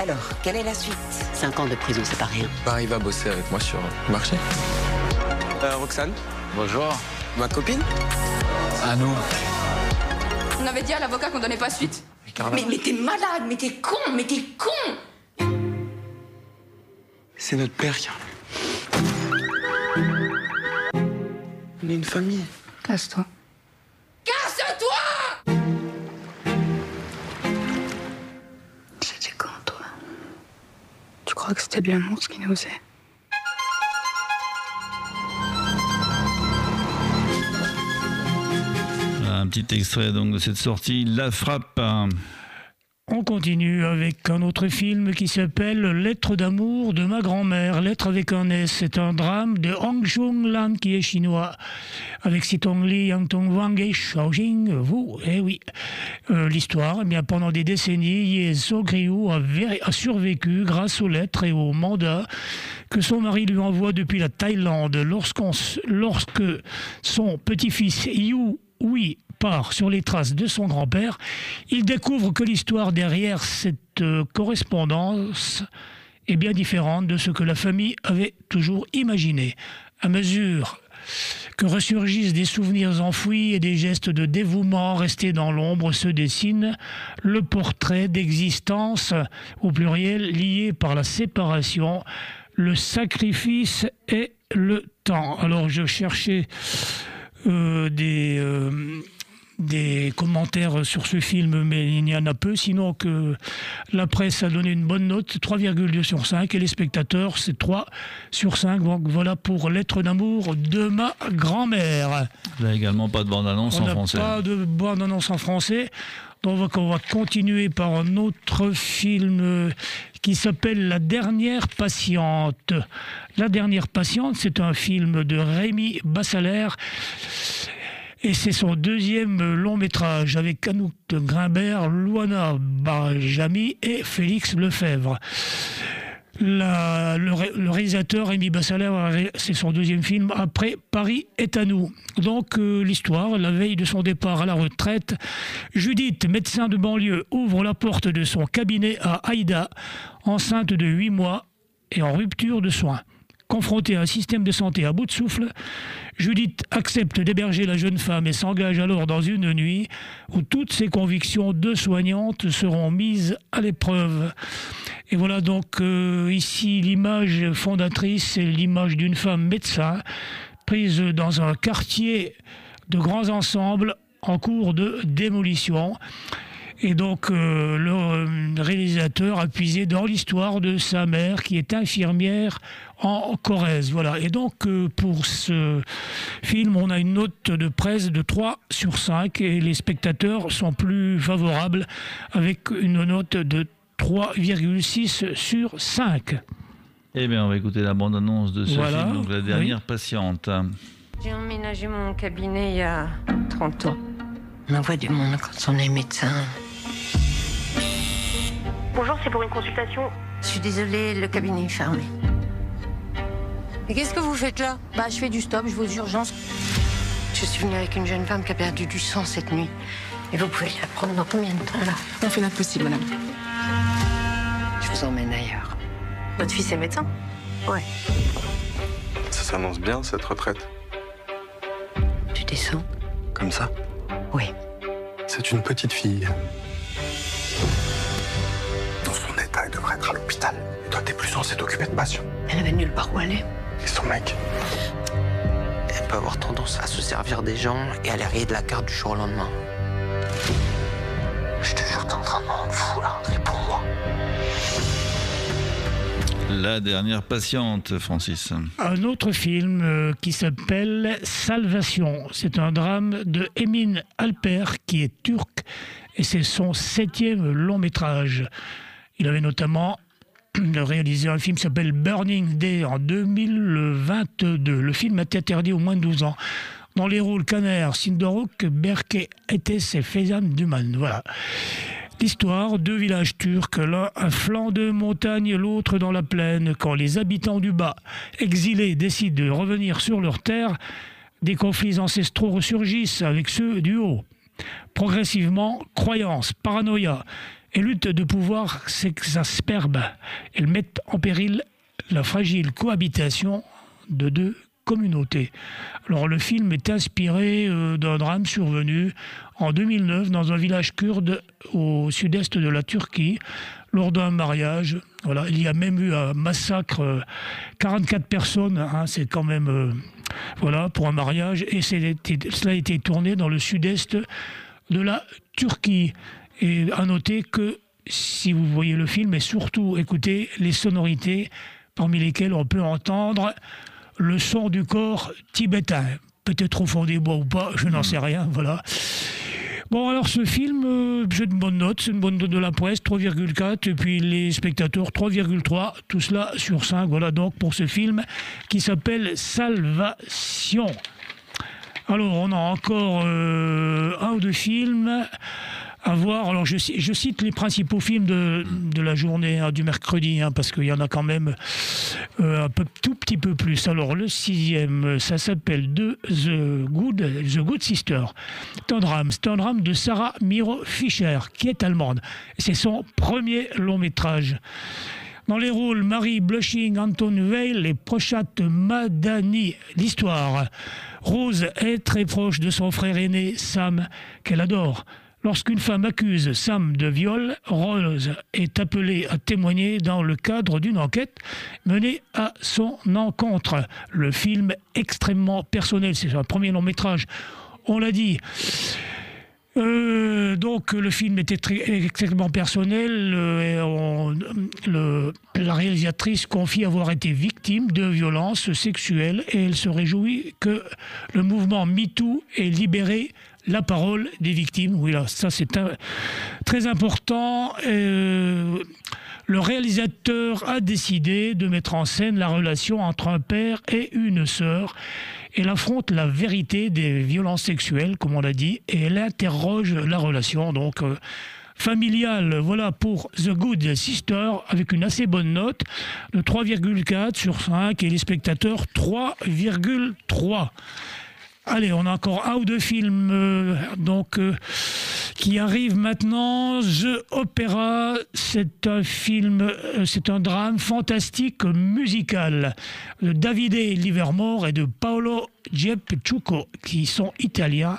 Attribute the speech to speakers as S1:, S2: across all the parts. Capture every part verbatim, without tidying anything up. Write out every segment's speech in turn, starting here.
S1: Alors, quelle est la suite?
S2: Cinq ans de prison, c'est pas rien.
S3: Bah, il va bosser avec moi sur le marché. Euh, Roxane.
S4: Bonjour.
S3: Ma copine.
S4: À nous.
S5: On avait dit à l'avocat qu'on donnait pas suite.
S1: Mais, mais t'es malade, mais t'es con, mais t'es con.
S3: C'est notre père, Carla. On est une famille.
S5: Casse-toi. Casse-toi!
S6: C'était quand, toi? Tu crois que c'était de l'amour ce qui nous faisait?
S7: Un petit extrait donc de cette sortie, La Frappe.
S8: On continue avec un autre film qui s'appelle Lettre d'amour de ma grand-mère. Lettre avec un S. C'est un drame de Hong Chung-lan qui est chinois. Avec Sitong Li, Yang Tong Wang et Shao Jing. Vous, eh oui. Euh, L'histoire, eh bien, pendant des décennies, Ye So-Griu a, a survécu grâce aux lettres et aux mandats que son mari lui envoie depuis la Thaïlande. Lorsqu'on, lorsque son petit-fils Yu Oui part sur les traces de son grand-père, il découvre que l'histoire derrière cette euh, correspondance est bien différente de ce que la famille avait toujours imaginé. À mesure que ressurgissent des souvenirs enfouis et des gestes de dévouement restés dans l'ombre, se dessine le portrait d'existence, au pluriel, lié par la séparation, le sacrifice et le temps. Alors je cherchais Euh, des, euh, des commentaires sur ce film, mais il y en a peu, sinon que la presse a donné une bonne note, trois virgule deux sur cinq, et les spectateurs, c'est trois sur cinq. Donc voilà pour Lettre d'amour de ma grand-mère.
S7: Là également, pas de bande-annonce en français.
S8: On n'a pas de bande-annonce en français. Donc on va continuer par un autre film qui s'appelle La Dernière Patiente. La Dernière Patiente, c'est un film de Rémi Bassaler et c'est son deuxième long métrage avec Anouk Grimbert, Louana Barjami et Félix Lefebvre. La, le, ré, le réalisateur Rémi Bassaler, c'est son deuxième film après Paris est à nous. Donc euh, l'histoire, la veille de son départ à la retraite, Judith, médecin de banlieue, ouvre la porte de son cabinet à Aïda, enceinte de huit mois et en rupture de soins. Confrontée à un système de santé à bout de souffle, Judith accepte d'héberger la jeune femme et s'engage alors dans une nuit où toutes ses convictions de soignante seront mises à l'épreuve. Et voilà donc euh, ici l'image fondatrice, c'est l'image d'une femme médecin prise dans un quartier de grands ensembles en cours de démolition. Et donc euh, le réalisateur a puisé dans l'histoire de sa mère qui est infirmière en Corrèze. Voilà. Et donc euh, pour ce film, on a une note de presse de trois sur cinq et les spectateurs sont plus favorables avec une note de trois virgule six sur cinq.
S7: Eh bien, on va écouter la bande-annonce de ce
S8: voilà,
S7: film, donc La Dernière
S8: oui.
S7: Patiente.
S9: J'ai emménagé mon cabinet il y a trente ans.
S1: On en voit du monde quand on est médecin.
S9: Bonjour, c'est pour une consultation.
S1: Je suis désolée, le cabinet est fermé.
S9: Et qu'est-ce que vous faites là?
S6: Bah, je fais du stop, je vais aux urgences.
S1: Je suis venue avec une jeune femme qui a perdu du sang cette nuit. Et vous pouvez la prendre dans combien de temps, là?
S6: On fait notre possible, madame.
S1: Je vous emmène ailleurs.
S9: Votre fils est médecin?
S1: Ouais.
S10: Ça s'annonce bien, cette retraite.
S1: Tu descends?
S10: Comme ça?
S1: Oui.
S10: C'est une petite fille. Dans son état, elle devrait être à l'hôpital. Et toi, t'es plus censé t'occuper de patients.
S1: Elle avait nulle part où aller.
S10: Et son mec?
S3: Elle peut avoir tendance à se servir des gens et à les rayer de la carte du jour au lendemain.
S10: Je te jure, t'es en train de me rendre fou, là. Réponds-moi.
S7: La Dernière Patiente, Francis.
S8: Un autre film euh, qui s'appelle Salvation. C'est un drame de Emin Alper qui est turc et c'est son septième long métrage. Il avait notamment réalisé un film qui s'appelle Burning Day en deux mille vingt-deux. Le film a été interdit aux moins de douze ans. Dans les rôles Caner, Sindoruk, Berke, Etes et Fezan Duman. Voilà. L'histoire, deux villages turcs, l'un à flanc de montagne, l'autre dans la plaine. Quand les habitants du bas, exilés, décident de revenir sur leur terre, des conflits ancestraux ressurgissent avec ceux du haut. Progressivement, croyances, paranoïa et luttes de pouvoir s'exasperbent. Elles mettent en péril la fragile cohabitation de deux communautés. Alors le film est inspiré euh, d'un drame survenu en deux mille neuf dans un village kurde au sud-est de la Turquie lors d'un mariage. Voilà, il y a même eu un massacre, euh, quarante-quatre personnes, hein, c'est quand même euh, voilà, pour un mariage, et c'est, cela a été tourné dans le sud-est de la Turquie. Et à noter que si vous voyez le film, et surtout écoutez les sonorités parmi lesquelles on peut entendre le son du corps tibétain. Peut-être au fond des bois ou pas, je n'en sais rien, voilà. Bon, alors ce film, euh, j'ai une bonne note, c'est une bonne note de la presse, trois virgule quatre, et puis les spectateurs, trois virgule trois, tout cela sur cinq, voilà donc pour ce film qui s'appelle Salvation. Alors, on a encore euh, un ou deux films à voir. Alors, je, je cite les principaux films de, de la journée, hein, du mercredi, hein, parce qu'il y en a quand même euh, un peu, tout petit peu plus. Alors, le sixième, ça s'appelle The Good, The Good Sister. C'est un drame. C'est un drame de Sarah Miro Fischer, qui est allemande. C'est son premier long métrage. Dans les rôles, Marie Blushing, Anton Weil et Prochat Madani. L'histoire. Rose est très proche de son frère aîné, Sam, qu'elle adore. Lorsqu'une femme accuse Sam de viol, Rose est appelée à témoigner dans le cadre d'une enquête menée à son encontre. Le film extrêmement personnel, c'est un premier long métrage, on l'a dit. Euh, donc le film était très, extrêmement personnel. Euh, on, le, la réalisatrice confie avoir été victime de violences sexuelles et elle se réjouit que le mouvement MeToo ait libéré la parole des victimes. Oui, là, ça c'est un, très important. Euh, le réalisateur a décidé de mettre en scène la relation entre un père et une sœur. Elle affronte la vérité des violences sexuelles, comme on l'a dit, et elle interroge la relation donc euh, familiale. Voilà pour The Good Sister, avec une assez bonne note de trois virgule quatre sur cinq, et les spectateurs trois virgule trois. Allez, on a encore un ou deux films euh, donc, euh, qui arrivent maintenant. The Opera, c'est un film, euh, c'est un drame fantastique musical de Davide Livermore et de Paolo Giappiucco, qui sont italiens.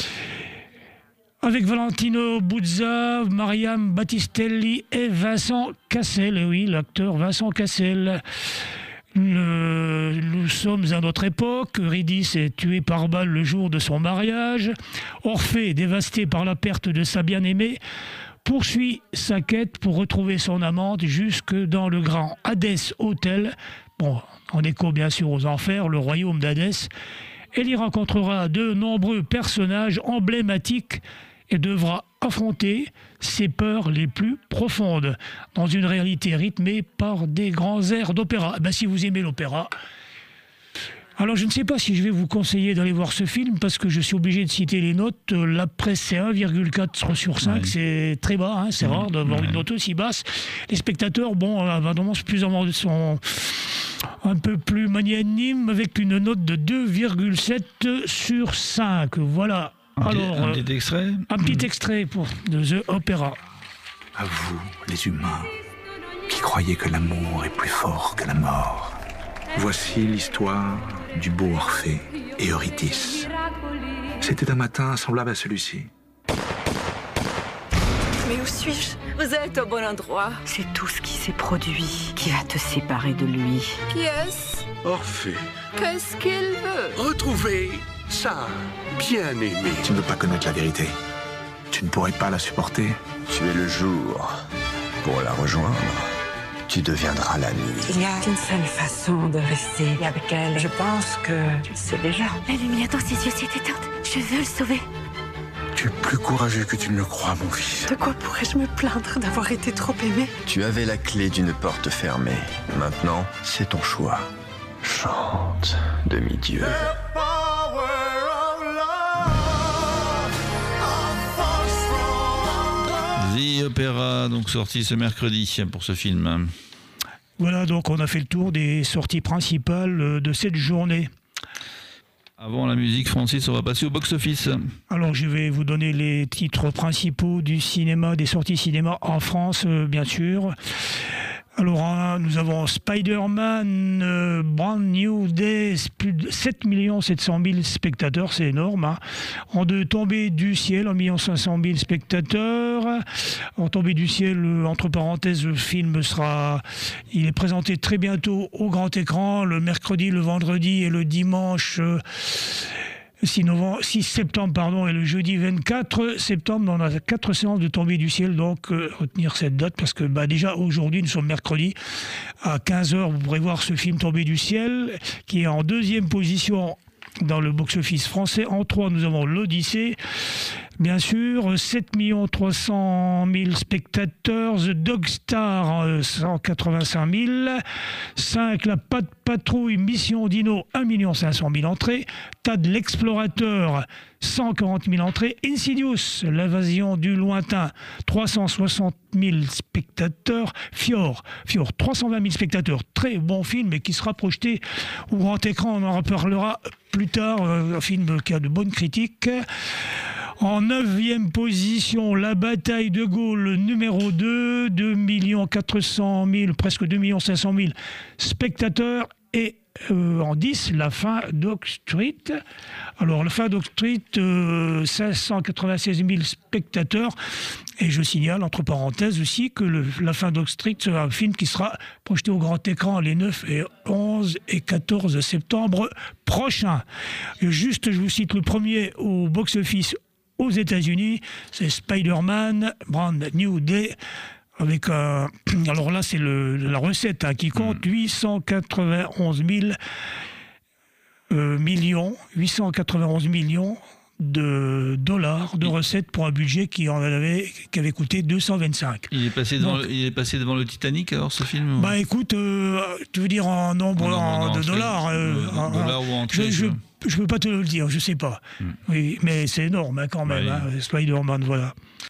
S8: Avec Valentino Buzza, Mariam Battistelli et Vincent Cassel. Et oui, l'acteur Vincent Cassel. Le, nous sommes à notre époque. Eurydice est tuée par balle le jour de son mariage. Orphée, dévasté par la perte de sa bien-aimée, poursuit sa quête pour retrouver son amante jusque dans le grand Hadès Hotel. Bon, en écho bien sûr aux enfers, le royaume d'Hadès. Elle y rencontrera de nombreux personnages emblématiques et devra affronter ses peurs les plus profondes dans une réalité rythmée par des grands airs d'opéra. Ben, si vous aimez l'opéra, alors je ne sais pas si je vais vous conseiller d'aller voir ce film parce que je suis obligé de citer les notes. La presse c'est un virgule quatre sur cinq, ouais. C'est très bas, hein, c'est mmh. rare d'avoir ouais. une note aussi basse. Les spectateurs, bon, évidemment, plus ou moins sont un peu plus magnanimes avec une note de deux virgule sept sur cinq. Voilà. Alors,
S7: un petit extrait
S8: Un petit extrait pour de The Opera.
S10: À vous, les humains, qui croyez que l'amour est plus fort que la mort. Voici l'histoire du beau Orphée et Eurydice. C'était un matin semblable à celui-ci.
S11: Mais où suis-je? Vous êtes au bon endroit.
S2: C'est tout ce qui s'est produit qui va te séparer de lui.
S11: Qui est-ce?
S10: Orphée.
S11: Qu'est-ce qu'il veut?
S10: Retrouver sa bien-aimée. Tu ne veux pas connaître la vérité. Tu ne pourrais pas la supporter.
S12: Tu es le jour. Pour la rejoindre, tu deviendras la nuit.
S2: Il y a une seule façon de rester avec elle. Je pense que tu le sais déjà.
S13: La lumière dans ses yeux s'est éteinte. Je veux le sauver.
S12: Tu es plus courageux que tu ne le crois, mon fils.
S2: De quoi pourrais-je me plaindre d'avoir été trop aimé?
S12: Tu avais la clé d'une porte fermée. Maintenant, c'est ton choix. Chante, demi-dieu.
S7: The Opera, donc sorti ce mercredi pour ce film.
S8: Voilà, donc on a fait le tour des sorties principales de cette journée.
S7: Avant la musique, Francis, on va passer au box-office.
S8: Alors, je vais vous donner les titres principaux du cinéma, des sorties cinéma en France, euh, bien sûr. Alors, hein, nous avons Spider-Man, euh, Brand New Day, plus de sept millions sept cent mille spectateurs, c'est énorme. Hein. En deux, Tombée du ciel, un million cinq cent mille spectateurs. En Tombée du ciel, euh, entre parenthèses, le film sera, il est présenté très bientôt au grand écran, le mercredi, le vendredi et le dimanche. Euh, six novembre, six septembre pardon, et le jeudi vingt-quatre septembre, on a quatre séances de Tombée du ciel, donc euh, retenir cette date parce que bah, déjà aujourd'hui, nous sommes mercredi, à quinze heures, vous pourrez voir ce film Tombée du ciel, qui est en deuxième position dans le box-office français. En trois, nous avons l'Odyssée, bien sûr, sept millions trois cent mille spectateurs, The Dog Star, cent quatre-vingt-cinq mille, cinq, La Patte Patrouille, Mission Dino, un million cinq cent mille entrées, Tad l'Explorateur, cent quarante mille entrées, Insidious, L'invasion du lointain, trois cent soixante mille spectateurs, Fior, Fior, trois cent vingt mille spectateurs, très bon film, mais qui sera projeté au grand écran, on en reparlera plus tard, un film qui a de bonnes critiques. En neuvième position, La Bataille de Gaulle numéro deux, deux millions quatre cent mille, presque deux millions cinq cent mille spectateurs. Et euh, en dix, La Fin d'Oak Street. Alors, La Fin d'Oak Street, euh, cinq cent quatre-vingt-seize mille spectateurs. Et je signale, entre parenthèses aussi, que le, La Fin d'Oak Street sera un film qui sera projeté au grand écran les neuf et onze et quatorze septembre prochains. Et juste, je vous cite le premier au box-office aux États-Unis, c'est Spider-Man, Brand New Day, avec un... Alors là, c'est le, la recette hein, qui compte, huit cent quatre-vingt-onze mille euh, millions, huit cent quatre-vingt-onze millions de dollars de recettes pour un budget qui en avait, qui avait coûté deux cent vingt-cinq.
S7: Il est passé devant,
S8: Donc,
S7: le, il est passé devant le Titanic alors ce film ou...
S8: Bah écoute, euh, tu veux dire en nombre
S7: en, en, en
S8: de
S7: entrée,
S8: dollars euh,
S7: en, dollars ou en entrée,
S8: je, je, je peux pas te le dire, je sais pas. Mm. Oui, mais c'est énorme hein, quand même, bah, hein, oui. Spider-Man, voilà.